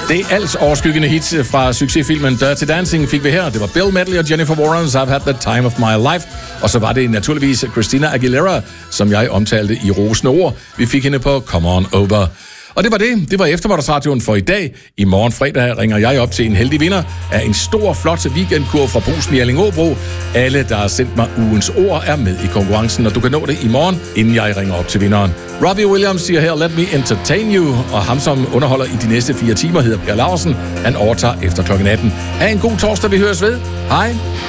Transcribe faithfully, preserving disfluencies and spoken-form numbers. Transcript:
Det alt overskyggende hit fra succesfilmen Dirty Dancing fik vi her. Det var Bill Medley og Jennifer Warnes' I've Had the Time of My Life. Og så var det naturligvis Christina Aguilera, som jeg omtalte i rosende ord. Vi fik hende på Come On Over. Og det var det. Det var eftermiddagsradioen for i dag. I morgen fredag ringer jeg op til en heldig vinder af en stor, flot weekendkurv fra Brugsen i Allingåbro. Alle, der har sendt mig ugens ord, er med i konkurrencen, og du kan nå det i morgen, inden jeg ringer op til vinderen. Robbie Williams siger her, Let Me Entertain You, og ham, som underholder i de næste fire timer, hedder Per Larsen. Han overtager efter klokken atten. Ha' en god torsdag, vi høres ved. Hej.